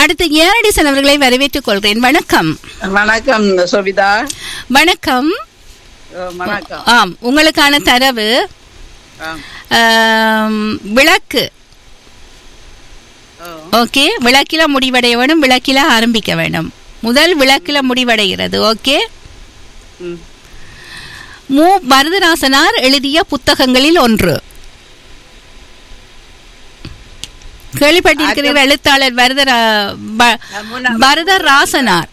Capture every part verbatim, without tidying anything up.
அடுத்து ஏரடிசன் அவர்களை வரவேற்றுக் கொள்கிறேன். வணக்கம். வணக்கம் சோபிதா. வணக்கம். வணக்கம். ஆம், உங்களுக்கான தரவு விளக்கு. ஓகே, விளக்கில முடிவடைய வேணும், விளக்கில ஆரம்பிக்க வேணும். முதல் விளக்கில முடிவடைகிறது. ஓகே. மு வரதராசனார் எழுதிய புத்தகங்களில் ஒன்று. கேள்விப்பட்டிருக்கிற எழுத்தாளர் வரதரா வரதராசனார்.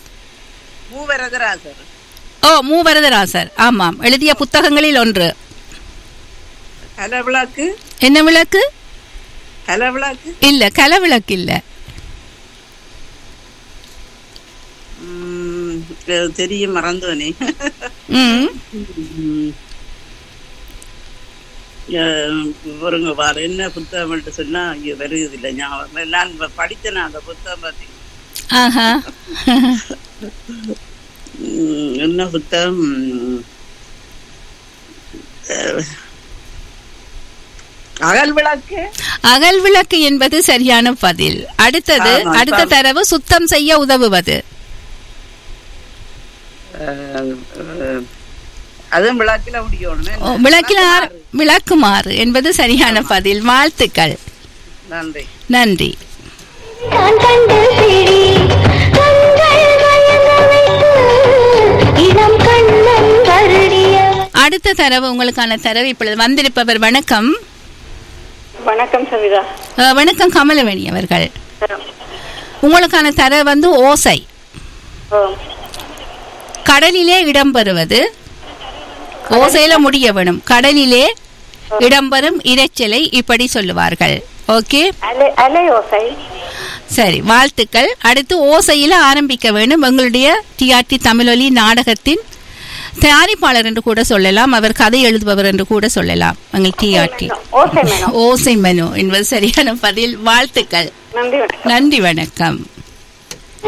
ஓ, மூவரதராசர். ஆமாம், எழுதிய புத்தகங்களில் ஒன்று. கலவிளக்கு. என்ன விளக்கு? கலவிளக்கு இல்ல, கலவிளக்கு இல்ல. தெரிய மறந்தோனே. ஒருங்க வார என்ன புத்தகம் சொன்னா இங்க வருது இல்ல ஞாபகம். நான் படித்தேன் அந்த புத்தகம் பாத்தீங்க. என்ன புத்தகம்? அகல் விளக்கு. அகல் விளக்கு என்பது சரியான பதில். அடுத்தது, அடுத்த தரவு சுத்தம் செய்ய உதவுவது. அதுவும் விளக்கில முடியும். விளக்கில விளக்குமாறு என்பது சரியான பதில். வாழ்த்துக்கள். நன்றி. நன்றி. அடுத்த தரவு, உங்களுக்கான தரவு இப்பொழுது வந்திருப்பவர். வணக்கம். வணக்கம் சவிதா. வணக்கம் கமலவேணி அவர்கள். உங்களுக்கான தரவு வந்து ஓசை. கடலிலே இடம்பெறுவது. ஓசையில முடிய வேணும். கடலிலே இடம்பெறும் இரைச்சலை இப்படி சொல்லுவார்கள். ஓகே, சரி, வாழ்த்துக்கள். அடுத்து ஓசையில ஆரம்பிக்க வேண்டும். எங்களுடைய டிஆர்டி தமிழொலி நாடகத்தின் தயாரிப்பாளர் என்று கூட சொல்லலாம், அவர் கதை எழுதுபவர் என்று கூட சொல்லலாம். எங்கள் டிஆர்டி ஓசை மெனு என்பது சரியான பதில். வாழ்த்துக்கள். நன்றி, வணக்கம்.